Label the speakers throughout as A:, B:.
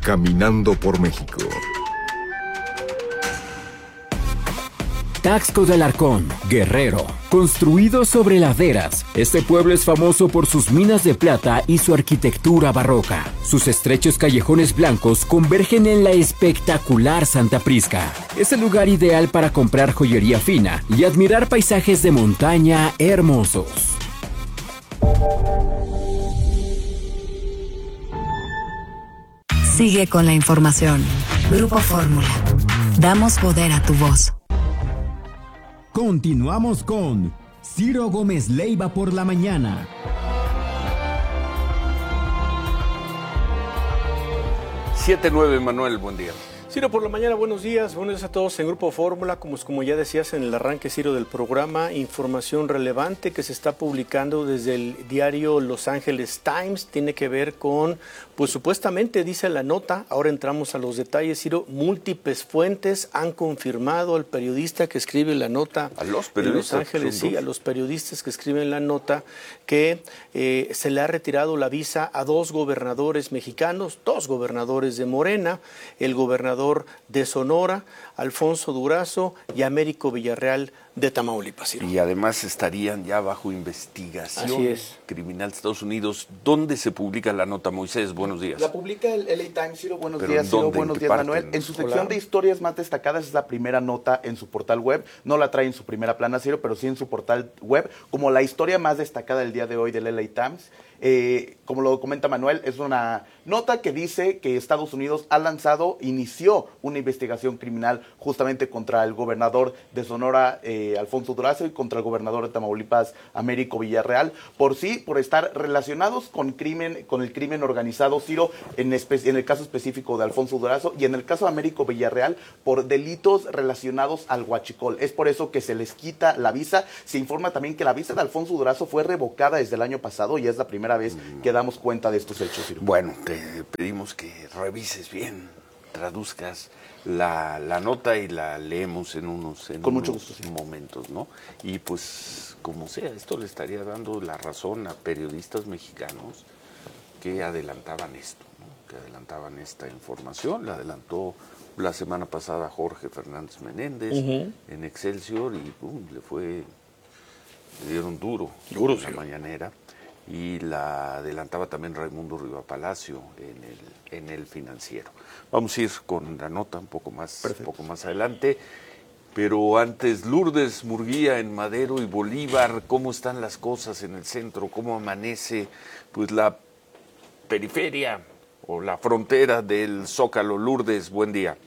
A: Caminando por México.
B: Taxco de Alarcón, Guerrero. Construido sobre laderas, este pueblo es famoso por sus minas de plata y su arquitectura barroca. Sus estrechos callejones blancos convergen en la espectacular Santa Prisca. Es el lugar ideal para comprar joyería fina y admirar paisajes de montaña hermosos.
C: Sigue con la información. Grupo Fórmula. Damos poder a tu voz.
B: Continuamos con Ciro Gómez Leiva por la mañana.
D: 7:09, Manuel, buen día.
E: Ciro, por la mañana, buenos días a todos en Grupo Fórmula. Como ya decías en el arranque, Ciro, del programa, información relevante que se está publicando desde el diario Los Angeles Times, tiene que ver con, pues supuestamente dice la nota, ahora entramos a los detalles, Ciro, múltiples fuentes han confirmado al periodista que escribe la nota
D: a los
E: en Los Ángeles, sí, a los periodistas que escriben la nota, que se le ha retirado la visa a dos gobernadores mexicanos, dos gobernadores de Morena, el gobernador de Sonora, Alfonso Durazo, y Américo Villarreal de Tamaulipas. Ciro.
D: Y además estarían ya bajo investigación criminal de Estados Unidos. ¿Dónde se publica la nota, Moisés? Buenos días.
F: La publica el LA Times, Ciro. Buenos días, Ciro. Buenos días, Manuel. En su sección de historias más destacadas es la primera nota en su portal web. No la trae en su primera plana, Ciro, pero sí en su portal web, como la historia más destacada del día de hoy del LA Times. Como lo comenta Manuel, es una nota que dice que Estados Unidos inició una investigación criminal justamente contra el gobernador de Sonora, Alfonso Durazo, y contra el gobernador de Tamaulipas, Américo Villarreal, por estar relacionados con el crimen organizado, Ciro, en el caso específico de Alfonso Durazo, y en el caso de Américo Villarreal, por delitos relacionados al huachicol. Es por eso que se les quita la visa. Se informa también que la visa de Alfonso Durazo fue revocada desde el año pasado, y es la primera vez que damos cuenta de estos hechos, Ciro.
D: Bueno, te pedimos que revises bien, traduzcas la nota y la leemos en unos momentos, ¿no? Y pues, como sea, esto le estaría dando la razón a periodistas mexicanos que adelantaban esto, ¿no? Que adelantaban esta información. La adelantó la semana pasada Jorge Fernández Menéndez en Excelsior y le dieron duro en la mañanera. Y la adelantaba también Raimundo Riva Palacio en el Financiero. Vamos a ir con la nota un poco más adelante, pero antes, Lourdes Murguía en Madero y Bolívar. ¿Cómo están las cosas en el centro? ¿Cómo amanece pues la periferia o la frontera del Zócalo? Lourdes, buen día.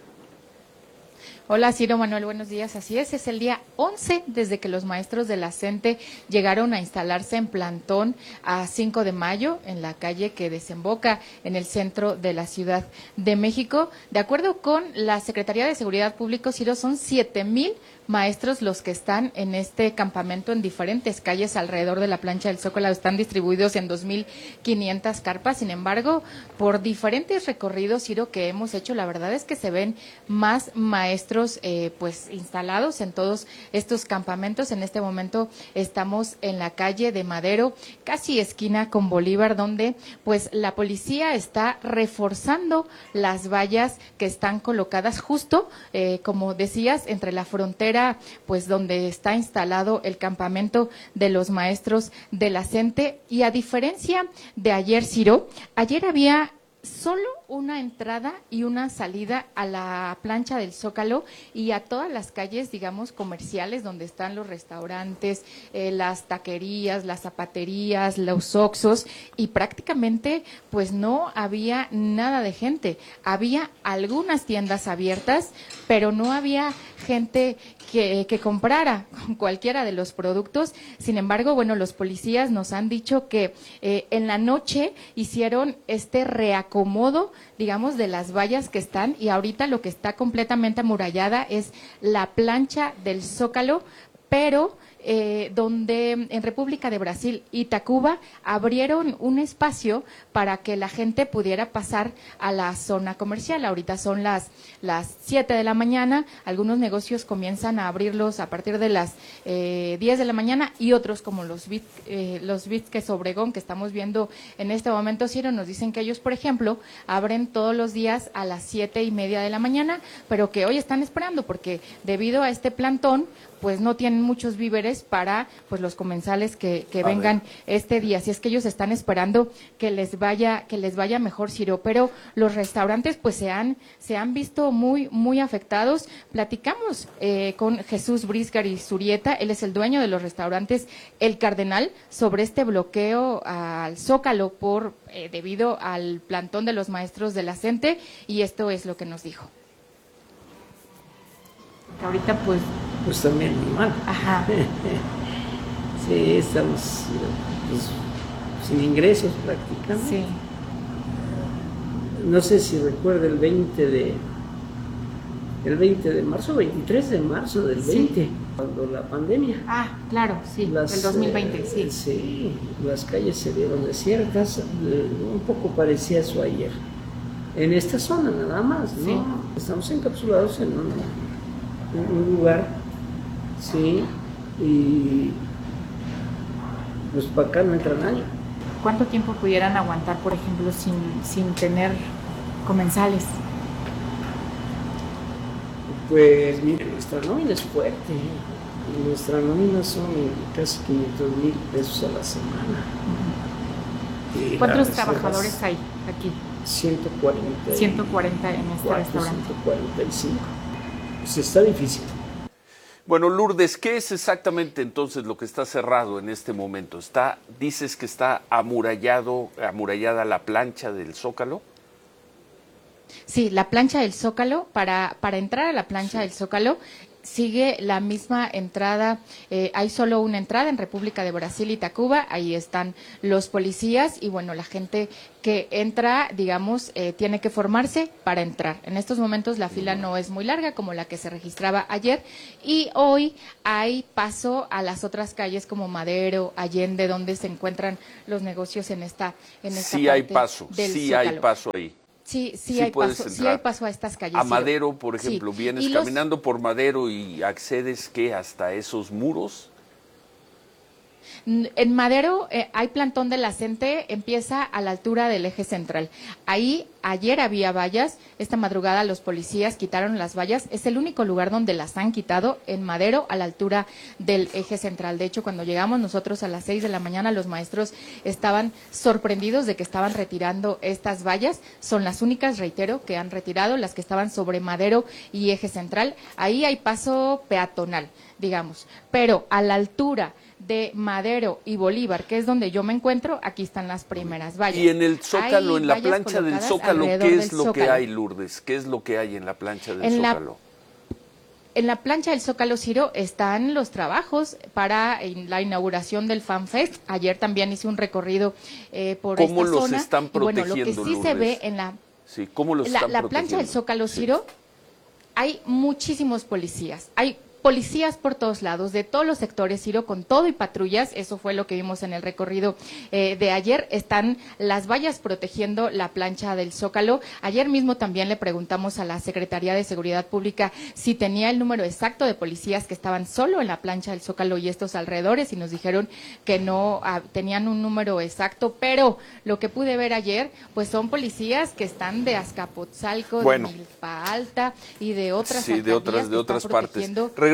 G: Hola, Ciro, Manuel, buenos días. Así es el día 11 desde que los maestros de la CENTE llegaron a instalarse en plantón a 5 de mayo en la calle que desemboca en el centro de la Ciudad de México. De acuerdo con la Secretaría de Seguridad Pública, Ciro, son 7,000 maestros los que están en este campamento en diferentes calles alrededor de la plancha del Zócalo. Están distribuidos en 2,500 carpas. Sin embargo, por diferentes recorridos, Ciro, que hemos hecho, la verdad es que se ven más maestros pues instalados en todos estos campamentos. En este momento estamos en la calle de Madero, casi esquina con Bolívar, donde pues la policía está reforzando las vallas que están colocadas justo, como decías, entre la frontera, pues donde está instalado el campamento de los maestros de la CENTE. Y a diferencia de ayer, Ciro, ayer había solo una entrada y una salida a la plancha del Zócalo y a todas las calles, digamos, comerciales, donde están los restaurantes, las taquerías, las zapaterías, los oxxos, y prácticamente pues no había nada de gente. Había algunas tiendas abiertas, pero no había gente que comprara cualquiera de los productos. Sin embargo, bueno, los policías nos han dicho que en la noche hicieron este reacomodo, digamos, de las vallas que están, y ahorita lo que está completamente amurallada es la plancha del Zócalo, pero donde en República de Brasil y Tacuba abrieron un espacio para que la gente pudiera pasar a la zona comercial. Ahorita son las 7 de la mañana, algunos negocios comienzan a abrirlos a partir de las 10 de la mañana y otros como los Vizques Obregón que estamos viendo en este momento, Ciro, nos dicen que ellos, por ejemplo, abren todos los días a las 7:30 de la mañana, pero que hoy están esperando porque debido a este plantón, pues no tienen muchos víveres para pues los comensales que vengan este día. Así es que ellos están esperando que les vaya mejor, Ciro. Pero los restaurantes pues se han visto muy afectados. Platicamos con Jesús Brisgari Zurieta, él es el dueño de los restaurantes El Cardenal, sobre este bloqueo al Zócalo debido al plantón de los maestros de la CENTE, y esto es lo que nos dijo. Ahorita pues
A: también muy mal.
G: Ajá.
A: Sí, estamos pues, sin ingresos prácticamente.
G: Sí.
A: No sé si recuerda el 20 de marzo, 23 de marzo del 20, cuando la pandemia.
G: Ah, claro, sí, el 2020, sí.
A: Sí, las calles se vieron desiertas, un poco parecía eso ayer. En esta zona nada más, ¿no? Sí. Estamos encapsulados en un lugar, sí, y pues para acá no entra nadie.
G: ¿Cuánto tiempo pudieran aguantar, por ejemplo, sin tener comensales?
A: Pues mire, nuestra nómina es fuerte, nuestra nómina son casi 500,000 pesos a la semana.
G: Uh-huh. ¿Cuántos trabajadores hay aquí?
A: 140.
G: 140 en este restaurante.
A: 145. Pues está difícil.
D: Bueno, Lourdes, ¿qué es exactamente entonces lo que está cerrado en este momento? Dices que está amurallada la plancha del Zócalo.
G: Sí, la plancha del Zócalo, para entrar a la plancha del Zócalo sigue la misma entrada, hay solo una entrada en República de Brasil y Tacuba, ahí están los policías y bueno, la gente que entra, digamos, tiene que formarse para entrar. En estos momentos la fila no es muy larga como la que se registraba ayer y hoy hay paso a las otras calles como Madero, Allende, donde se encuentran los negocios en esta
D: sí
G: parte
D: hay paso,
G: del
D: sí
G: Zócalo.
D: hay paso ahí.
G: Sí hay paso a estas calles.
D: A Madero, por ejemplo,
G: sí.
D: vienes caminando por Madero y accedes, ¿qué? ¿Hasta esos muros?
G: En Madero hay plantón de la CENTE, empieza a la altura del eje central. Ahí ayer había vallas, esta madrugada los policías quitaron las vallas, es el único lugar donde las han quitado en Madero a la altura del eje central. De hecho, cuando llegamos nosotros a las 6 de la mañana, los maestros estaban sorprendidos de que estaban retirando estas vallas. Son las únicas, reitero, que han retirado, las que estaban sobre Madero y eje central. Ahí hay paso peatonal, digamos, pero a la altura de Madero y Bolívar, que es donde yo me encuentro, aquí están las primeras vallas.
D: Y en el Zócalo, en la plancha del Zócalo, ¿qué es lo que hay, Lourdes? ¿Qué es lo que hay en la plancha del Zócalo?
G: En la plancha del Zócalo, Ciro, están los trabajos para la inauguración del FanFest. Ayer también hice un recorrido por esta zona.
D: ¿Cómo los están protegiendo,
G: bueno, lo que sí
D: Lourdes?
G: Se ve en la plancha del Zócalo, Ciro, hay muchísimos policías. Hay policías por todos lados, de todos los sectores, Ciro, con todo y patrullas. Eso fue lo que vimos en el recorrido de ayer. Están las vallas protegiendo la plancha del Zócalo. Ayer mismo también le preguntamos a la Secretaría de Seguridad Pública si tenía el número exacto de policías que estaban solo en la plancha del Zócalo y estos alrededores, y nos dijeron que no tenían un número exacto, pero lo que pude ver ayer, pues son policías que están de Azcapotzalco, de Milpa Alta y de otras alcaldías,
D: de otras partes.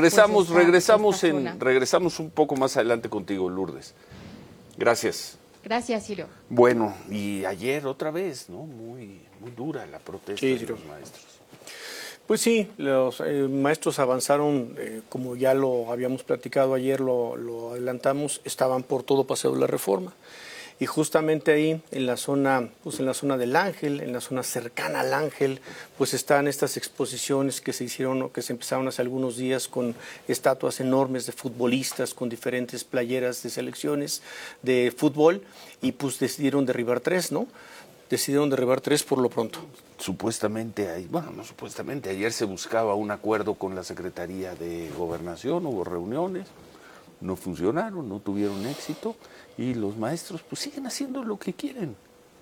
D: Regresamos un poco más adelante contigo, Lourdes. Gracias.
G: Gracias, Ciro.
D: Bueno, y ayer otra vez, ¿no? Muy dura la protesta de los maestros.
E: Pues sí, los maestros avanzaron, como ya lo habíamos platicado ayer, lo adelantamos, estaban por todo Paseo de la Reforma. Y justamente ahí, en la zona del Ángel, en la zona cercana al Ángel, pues están estas exposiciones que se hicieron, que se empezaron hace algunos días con estatuas enormes de futbolistas, con diferentes playeras de selecciones de fútbol, y pues decidieron derribar 3, ¿no? Decidieron derribar 3 por lo pronto.
D: Supuestamente, ayer se buscaba un acuerdo con la Secretaría de Gobernación, hubo reuniones. no funcionaron, no tuvieron éxito, y los maestros pues siguen haciendo lo que quieren.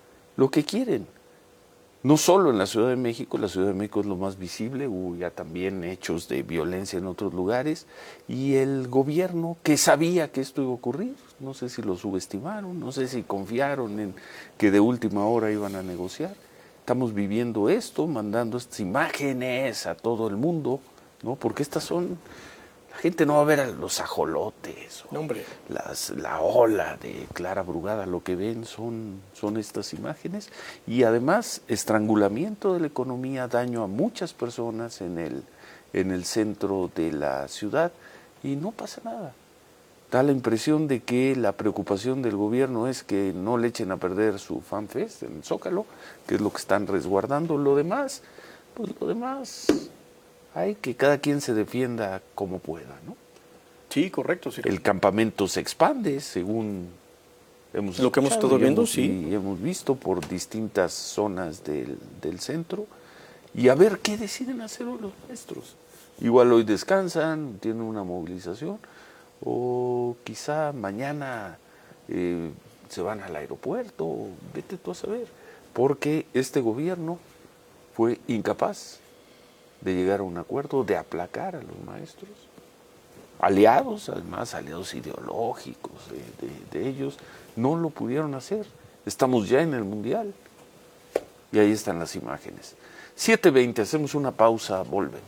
D: No solo en la Ciudad de México es lo más visible, hubo ya también hechos de violencia en otros lugares, y el gobierno que sabía que esto iba a ocurrir, no sé si lo subestimaron, no sé si confiaron en que de última hora iban a negociar. Estamos viviendo esto, mandando estas imágenes a todo el mundo, ¿no? Porque estas son... La gente no va a ver a los ajolotes, la ola de Clara Brugada, lo que ven son estas imágenes, y además estrangulamiento de la economía, daño a muchas personas en el centro de la ciudad, y no pasa nada. Da la impresión de que la preocupación del gobierno es que no le echen a perder su FanFest en el Zócalo, que es lo que están resguardando. Lo demás, hay que cada quien se defienda como pueda, ¿no?
E: Sí, correcto. Sí.
D: El campamento se expande, según hemos
E: lo que hemos estado viendo,
D: sí. Y hemos visto por distintas zonas del centro, y a ver qué deciden hacer hoy los maestros. Igual hoy descansan, tienen una movilización, o quizá mañana se van al aeropuerto, vete tú a saber, porque este gobierno fue incapaz de llegar a un acuerdo, de aplacar a los maestros, aliados, además aliados ideológicos de ellos, no lo pudieron hacer. Estamos ya en el Mundial, y ahí están las imágenes. 7:20, hacemos una pausa, volvemos.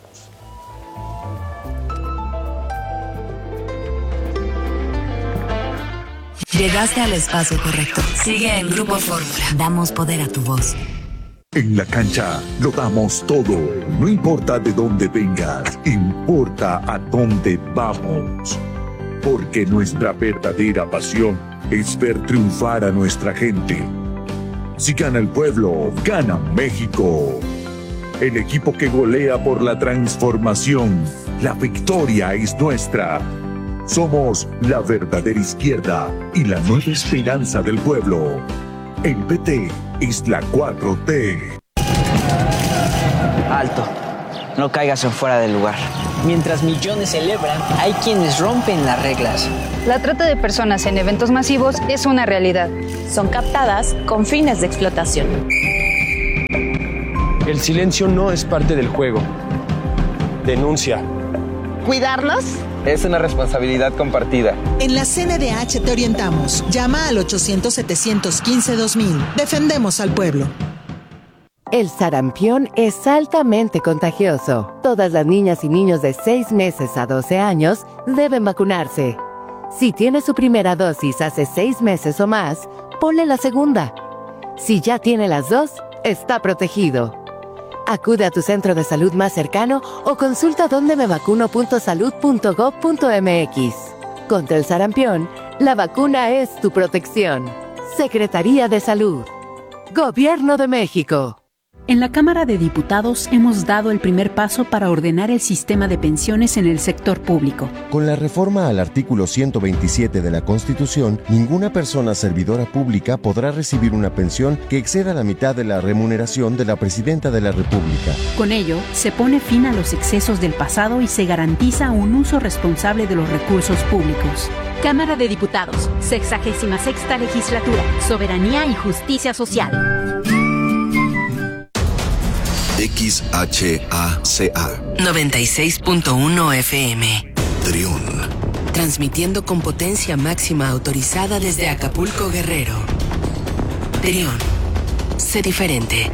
C: Llegaste al espacio correcto. Sigue en Grupo Fórmula. Damos poder a tu voz.
H: En la cancha lo damos todo. No importa de dónde vengas, importa a dónde vamos. Porque nuestra verdadera pasión es ver triunfar a nuestra gente. Si gana el pueblo, gana México. El equipo que golea por la transformación. La victoria es nuestra. Somos la verdadera izquierda y la nueva esperanza del pueblo. El PT es la 4T.
I: Alto. No caigas en fuera del lugar. Mientras millones celebran, hay quienes rompen las reglas.
J: La trata de personas en eventos masivos es una realidad.
K: Son captadas con fines de explotación.
L: El silencio no es parte del juego. Denuncia.
K: ¿Cuidarlos?
M: Es una responsabilidad compartida.
N: En la CNDH te orientamos. Llama al 800-715-2000. Defendemos al pueblo.
O: El sarampión es altamente contagioso. Todas las niñas y niños de 6 meses a 12 años deben vacunarse. Si tiene su primera dosis hace 6 meses o más, ponle la segunda. Si ya tiene las 2, está protegido. Acude a tu centro de salud más cercano o consulta dondemevacuno.salud.gov.mx. Contra el sarampión, la vacuna es tu protección. Secretaría de Salud. Gobierno de México.
P: En la Cámara de Diputados hemos dado el primer paso para ordenar el sistema de pensiones en el sector público.
Q: Con la reforma al artículo 127 de la Constitución, ninguna persona servidora pública podrá recibir una pensión que exceda la mitad de la remuneración de la Presidenta de la República.
P: Con ello, se pone fin a los excesos del pasado y se garantiza un uso responsable de los recursos públicos.
R: Cámara de Diputados, 66ª Legislatura, Soberanía y Justicia Social.
S: XHACA
C: 96.1 FM.
S: Triún.
C: Transmitiendo con potencia máxima autorizada desde Acapulco, Guerrero. Triún. Sé diferente.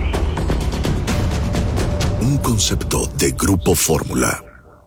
S: Un concepto de Grupo Fórmula.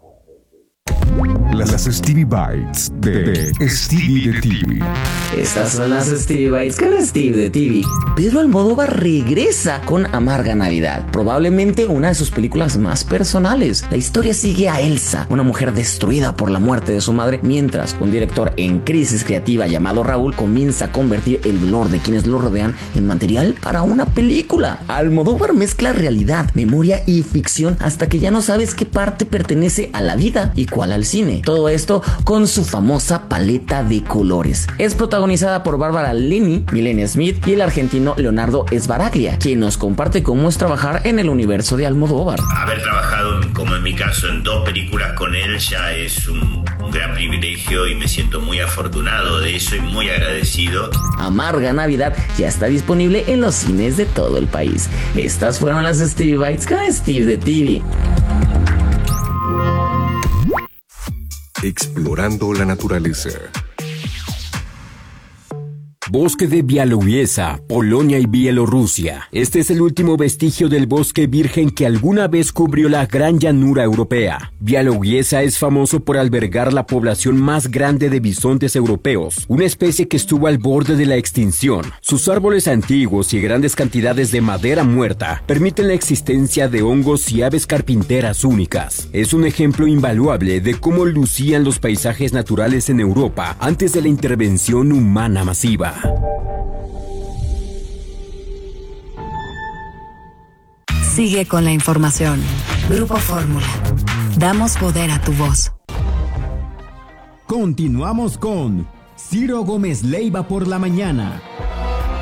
H: Las Stevie Bites de Stevie de TV.
T: Estas son las Stevie Bites con Steve de TV. Pedro Almodóvar regresa con Amarga Navidad, probablemente una de sus películas más personales. La historia sigue a Elsa, una mujer destruida por la muerte de su madre, mientras un director en crisis creativa llamado Raúl comienza a convertir el dolor de quienes lo rodean en material para una película. Almodóvar mezcla realidad, memoria y ficción hasta que ya no sabes qué parte pertenece a la vida y cuál al cine. todo esto con su famosa paleta de colores. Es protagonizada por Bárbara Linney, Milena Smith y el argentino Leonardo Sbaraglia, quien nos comparte cómo es trabajar en el universo de Almodóvar.
U: Haber trabajado, como en mi caso, en 2 películas con él ya es un gran privilegio y me siento muy afortunado de eso y muy agradecido.
T: Amarga Navidad ya está disponible en los cines de todo el país. Estas fueron las Stevie Bites con Steve de TV.
S: Explorando la naturaleza.
B: Bosque de Białowieża, Polonia y Bielorrusia. Este es el último vestigio del bosque virgen que alguna vez cubrió la gran llanura europea. Białowieża es famoso por albergar la población más grande de bisontes europeos, una especie que estuvo al borde de la extinción. Sus árboles antiguos y grandes cantidades de madera muerta permiten la existencia de hongos y aves carpinteras únicas. Es un ejemplo invaluable de cómo lucían los paisajes naturales en Europa antes de la intervención humana masiva.
C: Sigue con la información. Grupo Fórmula. Damos poder a tu voz.
V: Continuamos con Ciro Gómez Leiva por la mañana.